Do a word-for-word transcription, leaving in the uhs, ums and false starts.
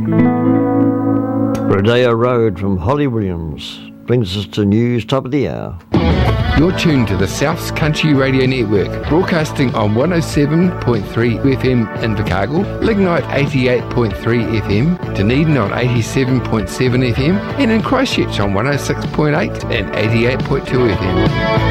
Rodeo Road from Holly Williams brings us to news top of the hour. You're tuned to the South's Country Radio Network, broadcasting on one oh seven point three F M in Invercargill, Lignite eighty-eight point three F M, Dunedin on eighty-seven point seven F M, and in Christchurch on one oh six point eight and eighty-eight point two F M.